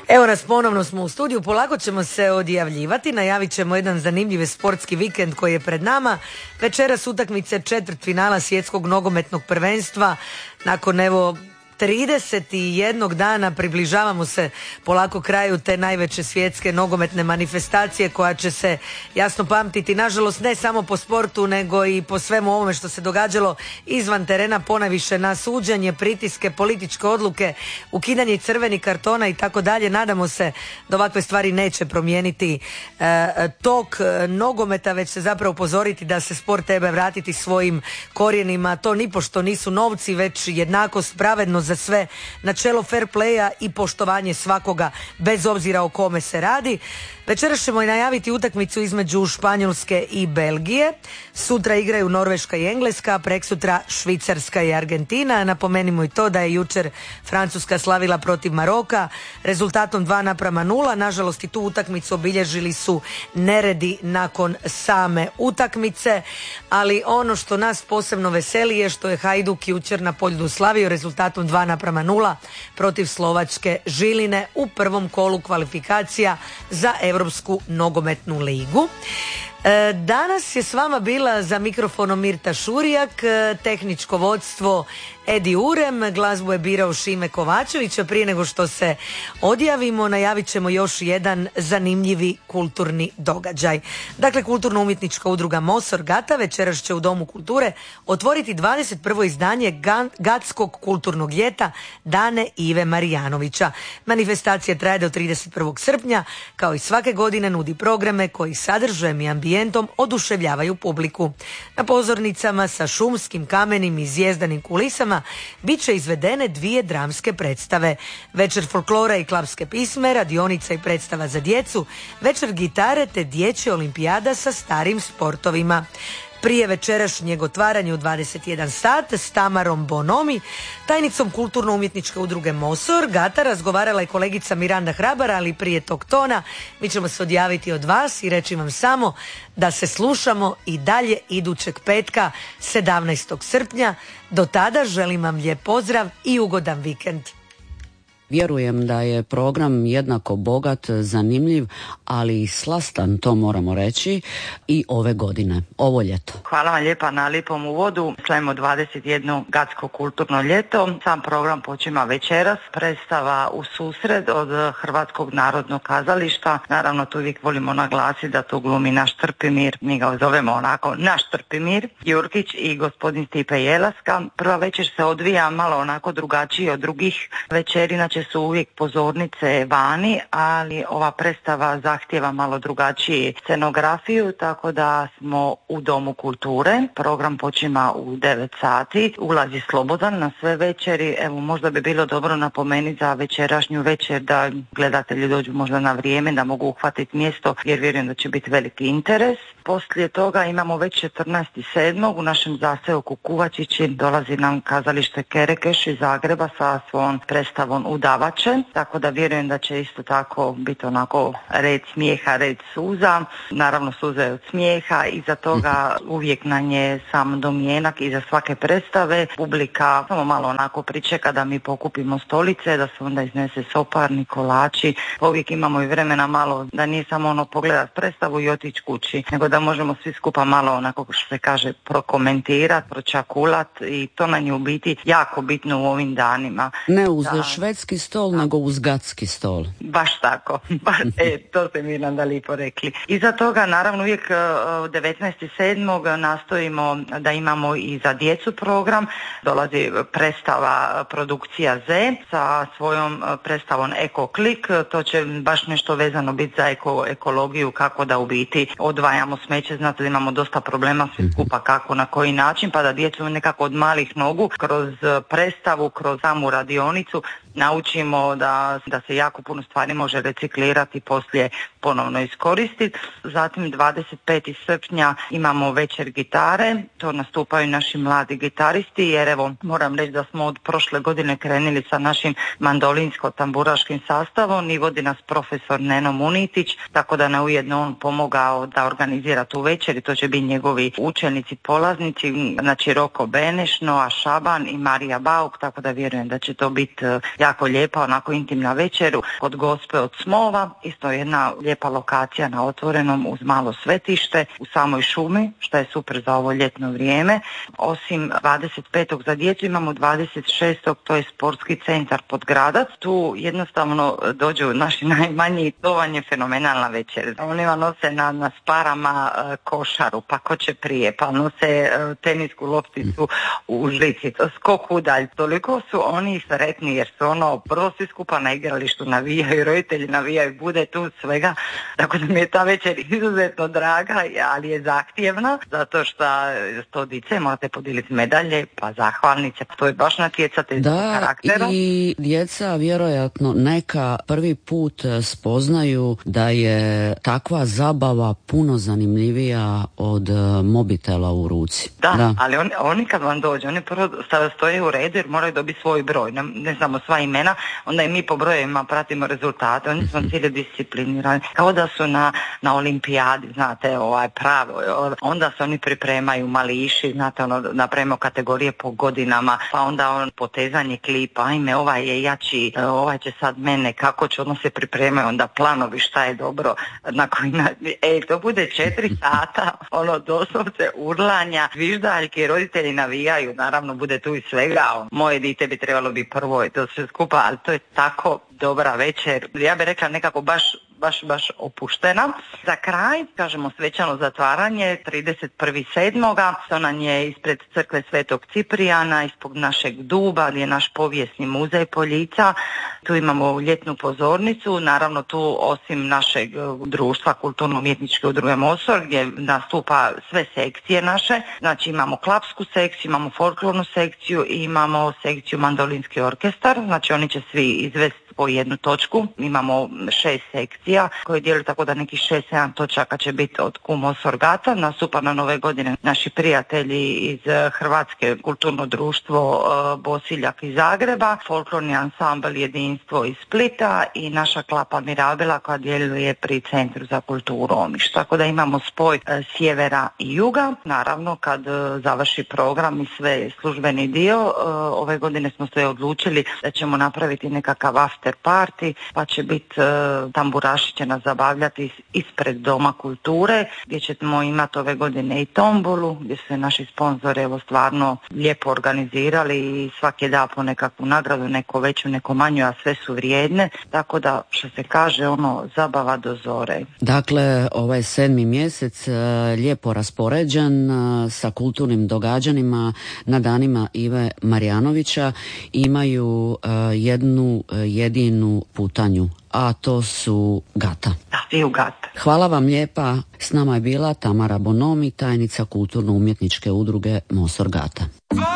Evo nas, ponovno smo u studiju, polako ćemo se odjavljivati, najavit ćemo jedan zanimljiv sportski vikend koji je pred nama. Večeras utakmice četvrtfinala svjetskog nogometnog prvenstva. Nakon 31 dana približavamo se polako kraju te najveće svjetske nogometne manifestacije koja će se jasno pamtiti, nažalost ne samo po sportu nego i po svemu ovome što se događalo izvan terena, ponajviše na suđenje, pritiske, političke odluke, ukidanje crvenih kartona i tako dalje. Nadamo se da ovakve stvari neće promijeniti tok nogometa, već se zapravo upozoriti da se sport treba vratiti svojim korijenima. To nipošto nisu novci, već jednakost, pravednost za sve, načelo fair playa i poštovanje svakoga bez obzira o kome se radi. Večeras ćemo i najaviti utakmicu između Španjolske i Belgije. Sutra igraju Norveška i Engleska, preksutra Švicarska i Argentina. Napomenimo i to da je jučer Francuska slavila protiv Maroka rezultatom 2:0. Nažalost i tu utakmicu obilježili su neredi nakon same utakmice, ali ono što nas posebno veseli je što je Hajduk jučer na Poljudu slavio rezultatom 2:0 protiv Slovačke Žiline u prvom kolu kvalifikacija za Europsku nogometnu ligu. Danas je s vama bila za mikrofonom Mirta Šurijak, tehničko vodstvo Edi Urem, glazbu je birao Šime Kovačević, a prije nego što se odjavimo najavit ćemo još jedan zanimljivi kulturni događaj. Dakle, kulturno-umjetnička udruga Mosor Gata večeras će u Domu kulture otvoriti 21. izdanje Gatskog kulturnog ljeta Dane Ive Marijanovića. Manifestacija traje do 31. srpnja, kao i svake godine nudi programe koji sadržajem i ambijentom oduševljavaju publiku. Na pozornicama sa šumskim, kamenim i zvjezdanim kulisama bit će izvedene 2 dramske predstave. Večer folklora i klapske pisme, radionica i predstava za djecu, večer gitare te dječja olimpijada sa starim sportovima. Prije večerašnjeg otvaranja u 21 sat s Tamarom Bonomi, tajnicom kulturno-umjetničke udruge Mosor Gata, razgovarala je kolegica Miranda Hrabar, ali prije tog tona mi ćemo se odjaviti od vas i reći vam samo da se slušamo i dalje idućeg petka 17. srpnja. Do tada želim vam lijep pozdrav i ugodan vikend. Vjerujem da je program jednako bogat, zanimljiv, ali i slastan, to moramo reći, i ove godine, ovo ljeto. Hvala vam lijepa na lijepom uvodu. Slavimo 21. Gatsko kulturno ljeto. Sam program počima večeras. Predstava u susret od Hrvatskog narodnog kazališta. Naravno, tu uvijek volimo naglasiti da to glumi naš Trpimir. Mi ga zovemo onako naš Trpimir Jurkić i gospodin Stipe Jelaska. Prva večer se odvija malo onako drugačije od drugih večeri, inače su uvijek pozornice vani, ali ova predstava zahtijeva malo drugačiju scenografiju, tako da smo u Domu kulture. Program počima u 9 sati, ulaz je slobodan na sve večeri. Evo, možda bi bilo dobro napomenuti za večerašnju večer da gledatelji dođu možda na vrijeme, da mogu uhvatiti mjesto, jer vjerujem da će biti veliki interes. Poslije toga imamo već 14.7. u našem zaseoku Kuvačići dolazi nam kazalište Kerekeš iz Zagreba sa svojom predstavom Udavače, tako da vjerujem da će isto tako biti onako red smijeha, red suza, naravno suze od smijeha, iza toga uvijek na nje sam domjenak iza svake predstave, publika samo malo onako pričeka da mi pokupimo stolice, da se onda iznese soparni, kolači, uvijek imamo i vremena malo da nije samo ono pogledat predstavu i otići kući, nego da možemo svi skupa malo onako što se kaže prokomentirati, pročakulat i to nam je u biti jako bitno u ovim danima. Ne uz švedski stol, nego uz gatski stol. Baš tako, to ste mi nam da lijepo rekli. Iza toga naravno uvijek 19.7. nastojimo da imamo i za djecu program, dolazi predstava produkcija Z sa svojom predstavom Eko Klik, to će baš nešto vezano biti za ekologiju, kako da u biti odvajamo smeće, znate da imamo dosta problema svi skupa kako, na koji način, pa da djecu nekako od malih nogu kroz predstavu, kroz samu radionicu naučimo da se jako puno stvari može reciklirati i poslije ponovno iskoristiti. Zatim 25. srpnja imamo večer gitare, to nastupaju naši mladi gitaristi, jer evo moram reći da smo od prošle godine krenuli sa našim mandolinsko-tamburaškim sastavom i vodi nas profesor Neno Munitić, tako da na ujedno on pomogao da organizira tu večer i to će biti njegovi učenici, polaznici, znači Roko Beneš, Noa Šaban i Marija Bauk, tako da vjerujem da će to biti jako lijepa, onako intimna večer kod Gospe od Smova, isto jedna lijepa lokacija na otvorenom uz malo svetište u samoj šumi, što je super za ovo ljetno vrijeme. Osim 25. za djecu imamo 26. to je sportski centar Podgradac. Tu jednostavno dođu naši najmanji, to vam je fenomenalna večer. Oni vam nose na sparama košaru, pa ko će prije, pa nose tenisku lopticu u žlici, skok udalj. Toliko su oni sretni jer su prvo svi skupa na igralištu navijaju, roditelji navijaju, bude tu svega. Tako da mi je ta večer izuzetno draga, ali je zahtjevna, zato što 100 dice morate podijeliti medalje, pa zahvalnice, to je baš natjecatelj karaktera. Da, i djeca vjerojatno neka prvi put spoznaju da je takva zabava puno zanimljivija od mobitela u ruci. Da. Ali oni kad vam dođu, oni prvo stoje u redu jer moraju dobiti svoj broj, ne znamo sva imena, onda i mi po brojevima pratimo rezultate, oni su cijeli disciplinirani, kao da su na olimpijadi, znate, pravo, onda se oni pripremaju mališi, znate, napravimo kategorije po godinama, pa onda potezanje klipa, ajme, ovaj je jači, ovaj će sad mene, kako će, se pripremaju, onda planovi šta je dobro, na koji to bude 4 sata, doslovce urlanja, zviždaljke, roditelji navijaju, naravno bude tu i svega, moje dite bi trebalo biti prvo i to sve skupa, ali to je tako dobra večer, ja bih rekla nekako baš opuštena. Za kraj, kažemo svečano zatvaranje, 31.7. to nam je ispred crkve Svetog Ciprijana, ispod našeg duba, gdje je naš povijesni muzej Poljica. Tu imamo ljetnu pozornicu, naravno tu osim našeg društva Kulturno-umjetničke udruge Mosor, gdje nastupa sve sekcije naše, znači imamo klapsku sekciju, imamo folklornu sekciju i imamo sekciju mandolinski orkestar, znači oni će svi izvesti po jednu točku. Imamo 6 sekcija koje dijeli tako da nekih 6-7 točaka će biti od Mosor-Gata. Nastupa na Nove godine naši prijatelji iz Hrvatske kulturno društvo Bosiljak iz Zagreba, folklorni ansambl Jedinstvo iz Splita i naša klapa Mirabela koja djeluje pri Centru za kulturu Omiš. Tako da imamo spoj sjevera i juga. Naravno kad završi program i sve službeni dio, ove godine smo se odlučili da ćemo napraviti nekakav after party, pa će biti tamburaši će nas zabavljati ispred Doma kulture, gdje ćemo imati ove godine i tombolu, gdje su se naši sponzori stvarno lijepo organizirali i svaki da po nekakvu nagradu, neko veću, neko manju, a sve su vrijedne, tako da što se kaže zabava do zore. Dakle, ovaj 7. mjesec lijepo raspoređen sa kulturnim događanjima na danima Ive Marjanovića imaju jednu jedinu putanju, a to su Gata. Da, i u Gata. Hvala vam lijepa. S nama je bila Tamara Bonomi, tajnica Kulturno-umjetničke udruge Mosor Gata.